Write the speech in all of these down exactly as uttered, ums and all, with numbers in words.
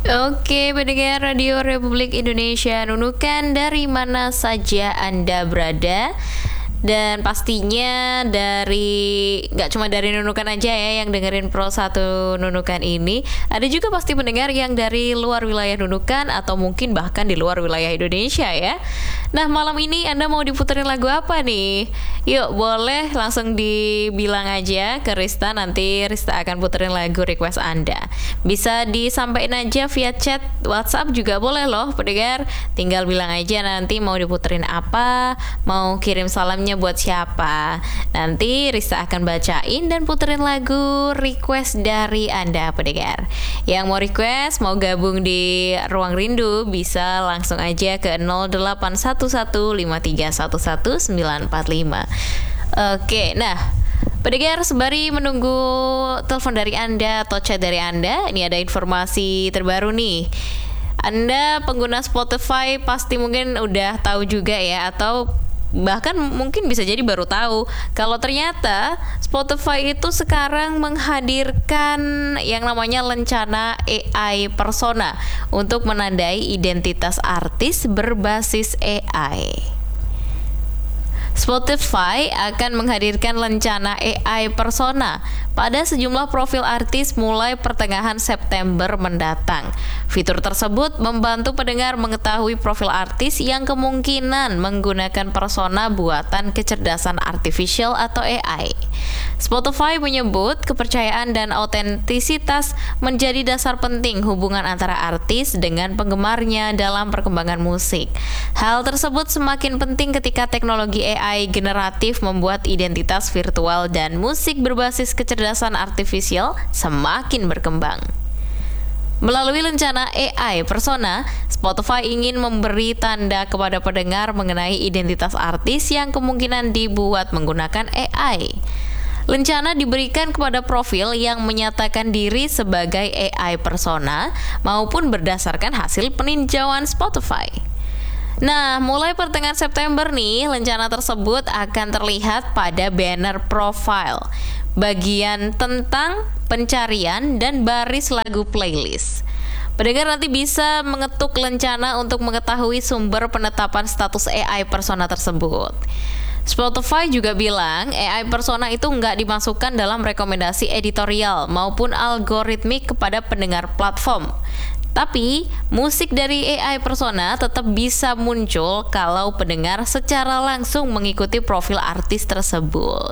Oke, pendengar Radio Republik Indonesia, nunukan dari mana saja Anda berada. Dan pastinya dari nggak cuma dari Nunukan aja ya yang dengerin Pro satu Nunukan ini, ada juga pasti pendengar yang dari luar wilayah Nunukan atau mungkin bahkan di luar wilayah Indonesia ya. Nah, malam ini Anda mau diputerin lagu apa nih? Yuk, boleh langsung dibilang aja ke Rista, nanti Rista akan puterin lagu request Anda. Bisa disampaikan aja via chat WhatsApp juga boleh loh pendengar. Tinggal bilang aja nanti mau diputerin apa, mau kirim salamnya buat siapa. Nanti Rista akan bacain dan puterin lagu request dari Anda pendengar. Yang mau request, mau gabung di Ruang Rindu, bisa langsung aja ke nol delapan satu satu lima tiga satu satu sembilan empat lima. Oke, nah pendengar, sembari menunggu telepon dari Anda atau chat dari Anda, ini ada informasi terbaru nih. Anda pengguna Spotify pasti mungkin udah tahu juga ya, atau bahkan mungkin bisa jadi baru tahu kalau ternyata Spotify itu sekarang menghadirkan yang namanya lencana A I persona untuk menandai identitas artis berbasis A I. Spotify akan menghadirkan lencana A I persona pada sejumlah profil artis mulai pertengahan September mendatang. Fitur tersebut membantu pendengar mengetahui profil artis yang kemungkinan menggunakan persona buatan kecerdasan artifisial atau A I. Spotify menyebut kepercayaan dan autentisitas menjadi dasar penting hubungan antara artis dengan penggemarnya dalam perkembangan musik. Hal tersebut semakin penting ketika teknologi A I generatif membuat identitas virtual dan musik berbasis kecerdasan artifisial semakin berkembang. Melalui lencana A I persona, Spotify ingin memberi tanda kepada pendengar mengenai identitas artis yang kemungkinan dibuat menggunakan A I. Lencana diberikan kepada profil yang menyatakan diri sebagai A I persona maupun berdasarkan hasil peninjauan Spotify. Nah, mulai pertengahan September nih, lencana tersebut akan terlihat pada banner profile, bagian tentang pencarian dan baris lagu playlist. Pendengar nanti bisa mengetuk lencana untuk mengetahui sumber penetapan status A I persona tersebut. Spotify juga bilang A I persona itu nggak dimasukkan dalam rekomendasi editorial maupun algoritmik kepada pendengar platform. Tapi, musik dari A I persona tetap bisa muncul kalau pendengar secara langsung mengikuti profil artis tersebut.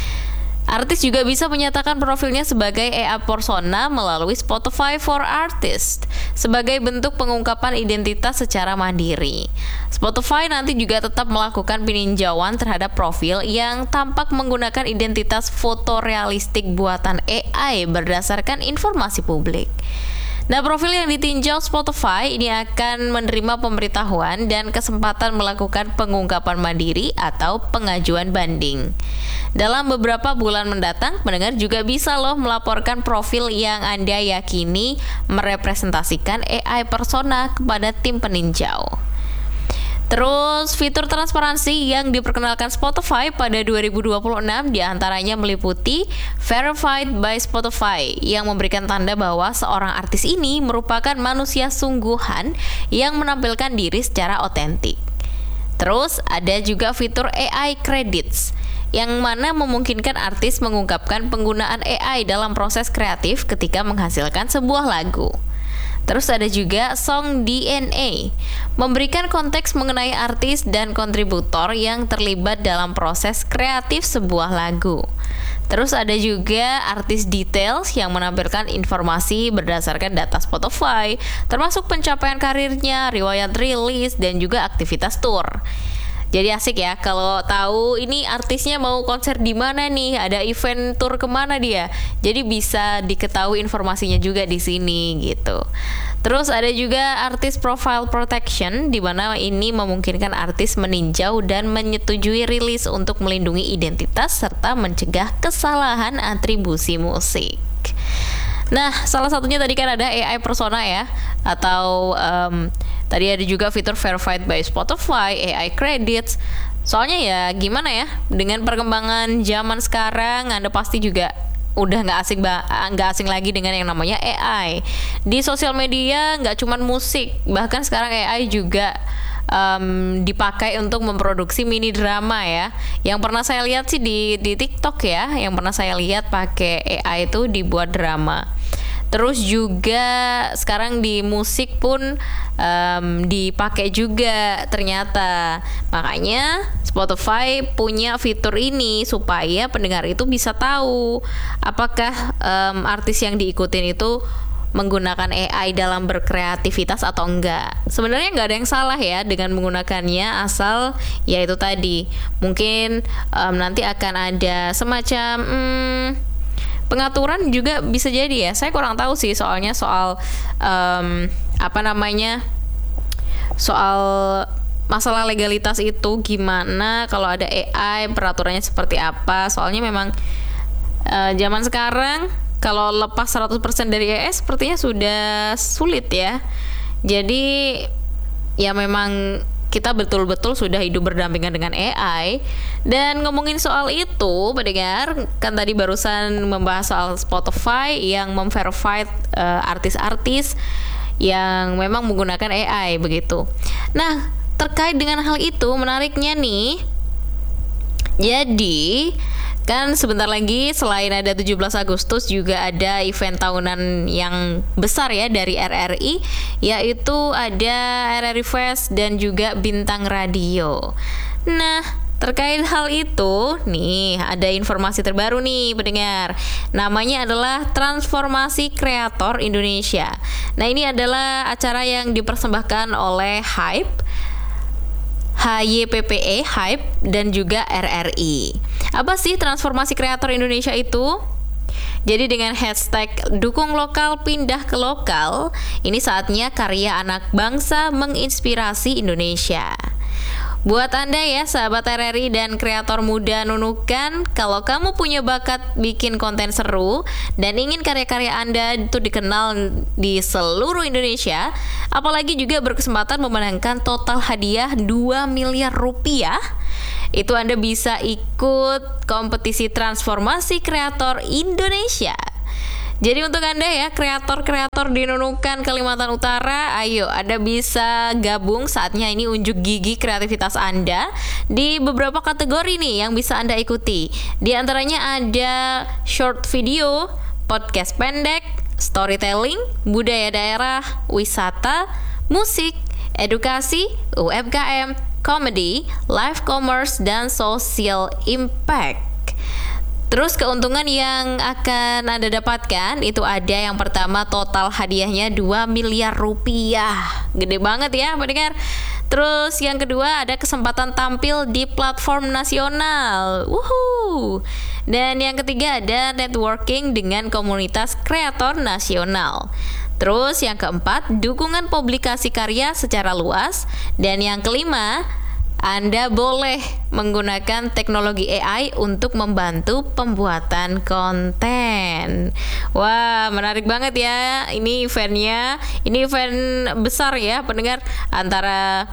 Artis juga bisa menyatakan profilnya sebagai A I persona melalui Spotify for Artists sebagai bentuk pengungkapan identitas secara mandiri. Spotify nanti juga tetap melakukan peninjauan terhadap profil yang tampak menggunakan identitas foto realistik buatan A I berdasarkan informasi publik. Nah, profil yang ditinjau Spotify ini akan menerima pemberitahuan dan kesempatan melakukan pengungkapan mandiri atau pengajuan banding. Dalam beberapa bulan mendatang, pendengar juga bisa loh melaporkan profil yang Anda yakini merepresentasikan A I persona kepada tim peninjau. Terus, fitur transparansi yang diperkenalkan Spotify pada dua ribu dua puluh enam diantaranya meliputi Verified by Spotify yang memberikan tanda bahwa seorang artis ini merupakan manusia sungguhan yang menampilkan diri secara otentik. Terus, ada juga fitur A I Credits yang mana memungkinkan artis mengungkapkan penggunaan A I dalam proses kreatif ketika menghasilkan sebuah lagu. Terus ada juga Song D N A, memberikan konteks mengenai artis dan kontributor yang terlibat dalam proses kreatif sebuah lagu. Terus ada juga Artist Details yang menampilkan informasi berdasarkan data Spotify, termasuk pencapaian karirnya, riwayat rilis, dan juga aktivitas tour. Jadi asik ya kalau tahu ini artisnya mau konser di mana nih, ada event tour kemana dia. Jadi bisa diketahui informasinya juga di sini gitu. Terus ada juga Artist Profile Protection, di mana ini memungkinkan artis meninjau dan menyetujui rilis untuk melindungi identitas serta mencegah kesalahan atribusi musik. Nah, salah satunya tadi kan ada A I persona ya, atau um, tadi ada juga fitur Verified by Spotify, A I Credits. Soalnya ya gimana ya, dengan perkembangan zaman sekarang Anda pasti juga udah nggak asing ba- nggak asing lagi dengan yang namanya A I. Di sosial media nggak cuman musik, bahkan sekarang A I juga um, dipakai untuk memproduksi mini drama ya. Yang pernah saya lihat sih di di TikTok ya, yang pernah saya lihat pakai A I itu dibuat drama. Terus juga sekarang di musik pun um, dipakai juga ternyata. Makanya Spotify punya fitur ini supaya pendengar itu bisa tahu apakah um, artis yang diikutin itu menggunakan A I dalam berkreativitas atau enggak. Sebenarnya nggak ada yang salah ya dengan menggunakannya, asal ya itu tadi mungkin um, nanti akan ada semacam hmm, pengaturan juga bisa jadi ya. Saya kurang tahu sih soalnya soal um, apa namanya soal masalah legalitas itu gimana kalau ada A I, peraturannya seperti apa. Soalnya memang uh, zaman sekarang kalau lepas seratus persen dari A I sepertinya sudah sulit ya. Jadi ya memang kita betul-betul sudah hidup berdampingan dengan A I. Dan ngomongin soal itu, pendengar, kan tadi barusan membahas soal Spotify yang memverify uh, artis-artis yang memang menggunakan A I begitu. Nah, terkait dengan hal itu menariknya nih. Jadi kan sebentar lagi selain ada tujuh belas Agustus juga ada event tahunan yang besar ya dari R R I, yaitu ada R R I Fest dan juga Bintang Radio. Nah, terkait hal itu nih ada informasi terbaru nih pendengar. Namanya adalah Transformasi Kreator Indonesia. Nah, ini adalah acara yang dipersembahkan oleh Hype, H Y P P E, Hype, dan juga R R I. Apa sih Transformasi Kreator Indonesia itu? Jadi dengan hashtag dukung lokal pindah ke lokal, ini saatnya karya anak bangsa menginspirasi Indonesia. Buat Anda ya sahabat R R I dan kreator muda Nunukan, kalau kamu punya bakat bikin konten seru dan ingin karya-karya Anda itu dikenal di seluruh Indonesia, apalagi juga berkesempatan memenangkan total hadiah dua miliar rupiah, itu Anda bisa ikut kompetisi Transformasi Kreator Indonesia. Jadi untuk Anda ya, kreator-kreator di Nunukan Kalimantan Utara, ayo Anda bisa gabung, saatnya ini unjuk gigi kreativitas Anda di beberapa kategori nih yang bisa Anda ikuti. Di antaranya ada short video, podcast pendek, storytelling, budaya daerah, wisata, musik, edukasi, U M K M, comedy, live commerce, dan social impact. Terus keuntungan yang akan Anda dapatkan itu ada yang pertama total hadiahnya dua miliar rupiah. Gede banget ya pendengar. Terus yang kedua ada kesempatan tampil di platform nasional. Wuhu. Dan yang ketiga ada networking dengan komunitas kreator nasional. Terus yang keempat dukungan publikasi karya secara luas. Dan yang kelima, Anda boleh menggunakan teknologi A I untuk membantu pembuatan konten. Wah, menarik banget ya. Ini eventnya, ini event besar ya pendengar, antara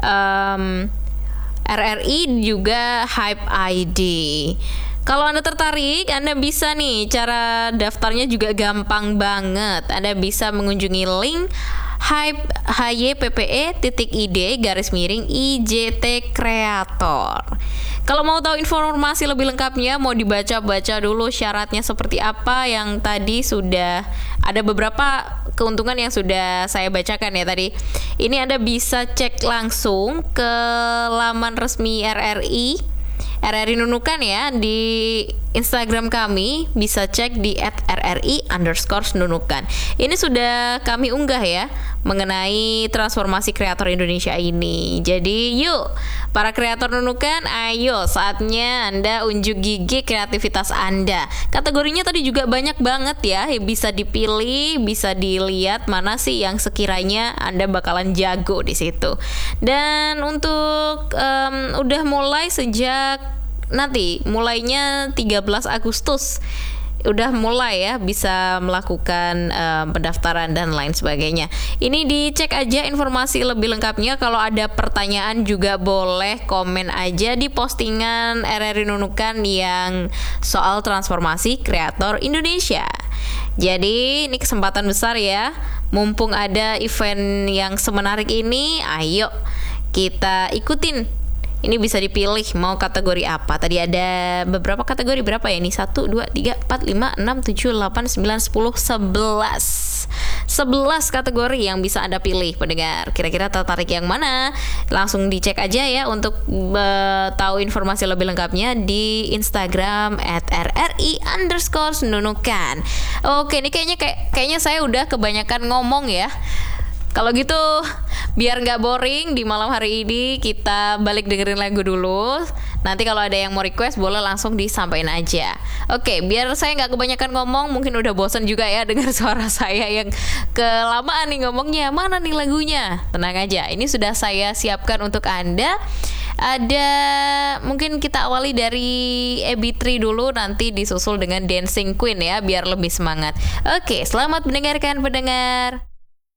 um, R R I juga Hype I D. Kalau Anda tertarik, Anda bisa nih, cara daftarnya juga gampang banget. Anda bisa mengunjungi link Hype H Y P P E titik I D garis miring I J T Kreator. Kalau mau tahu informasi lebih lengkapnya, mau dibaca-baca dulu syaratnya seperti apa, yang tadi sudah ada beberapa keuntungan yang sudah saya bacakan ya tadi. Ini Anda bisa cek langsung ke laman resmi R R I R R I Nunukan ya, di Instagram kami bisa cek di at R R I underscore Nunukan. Ini sudah kami unggah ya mengenai transformasi kreator Indonesia ini. Jadi yuk para kreator Nunukan, ayo saatnya Anda unjuk gigi kreativitas Anda. Kategorinya tadi juga banyak banget ya, bisa dipilih, bisa dilihat mana sih yang sekiranya Anda bakalan jago di situ. Dan untuk um, udah mulai sejak nanti mulainya tiga belas Agustus udah mulai ya bisa melakukan uh, pendaftaran dan lain sebagainya. Ini dicek aja informasi lebih lengkapnya. Kalau ada pertanyaan juga boleh komen aja di postingan R R I Nunukan yang soal transformasi kreator Indonesia. Jadi ini kesempatan besar ya, mumpung ada event yang semenarik ini, ayo kita ikutin. Ini bisa dipilih mau kategori apa. Tadi ada beberapa kategori, berapa ya ini? satu, dua, tiga, empat, lima, enam, tujuh, delapan, sembilan, sepuluh, sebelas sebelas kategori yang bisa Anda pilih pendengar. Kira-kira tertarik yang mana? Langsung dicek aja ya untuk uh, tahu informasi lebih lengkapnya di Instagram at r r i underscore nunukan. Oke, ini kayaknya kayak, kayaknya saya udah kebanyakan ngomong ya. Kalau gitu, biar nggak boring di malam hari ini, kita balik dengerin lagu dulu. Nanti kalau ada yang mau request, boleh langsung disampaikan aja. Oke, biar saya nggak kebanyakan ngomong, mungkin udah bosan juga ya dengar suara saya yang kelamaan nih ngomongnya. Mana nih lagunya? Tenang aja, ini sudah saya siapkan untuk Anda. Ada, mungkin kita awali dari Ebitri dulu, nanti disusul dengan Dancing Queen ya, biar lebih semangat. Oke, selamat mendengarkan pendengar.